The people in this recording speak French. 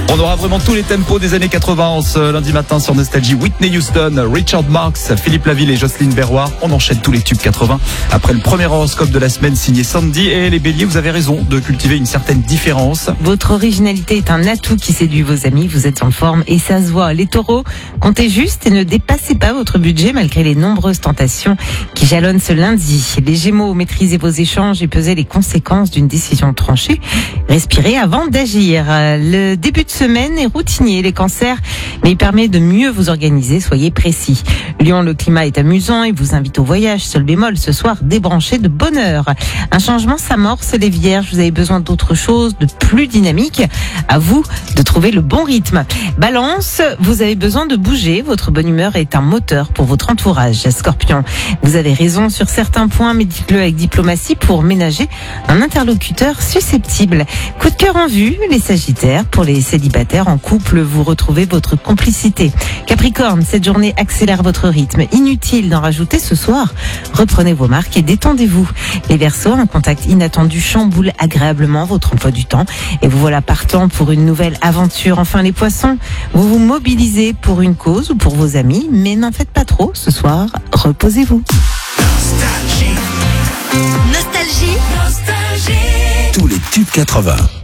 On aura vraiment tous les tempos des années 80 en ce lundi matin sur Nostalgie. Whitney Houston, Richard Marx, Philippe Laville et Jocelyne Berroir. On enchaîne tous les tubes 80 après le premier horoscope de la semaine signé Sandy. Et les béliers, vous avez raison de cultiver une certaine différence. Votre originalité est un atout qui séduit vos amis. Vous êtes en forme et ça se voit. Les taureaux, comptez juste et ne dépassez pas votre budget malgré les nombreuses tentations qui jalonnent ce lundi. Les gémeaux, maîtrisez vos échanges et pesez les conséquences d'une décision tranchée. Respirez avant d'agir. Le début de semaine est routinier, les cancers, mais il permet de mieux vous organiser, soyez précis. Lion, le climat est amusant et vous invite au voyage. Seul bémol, ce soir, débranchez de bonne heure. Un changement s'amorce, les vierges, vous avez besoin d'autre chose, de plus dynamique. À vous de trouver le bon rythme. Balance, vous avez besoin de bouger, votre bonne humeur est un moteur pour votre entourage. Scorpion, vous avez raison sur certains points, mais dites-le avec diplomatie pour ménager un interlocuteur susceptible. Coup de cœur en vue, les sagittaires, pour les célibataires en couple, vous retrouvez votre complicité. Capricorne, cette journée accélère votre rythme. Inutile d'en rajouter ce soir. Reprenez vos marques et détendez-vous. Les Verseaux, un contact inattendu chamboule agréablement votre emploi du temps et vous voilà partant pour une nouvelle aventure. Enfin les Poissons, vous vous mobilisez pour une cause ou pour vos amis, mais n'en faites pas trop ce soir. Reposez-vous. Nostalgie. Tous les tubes 80.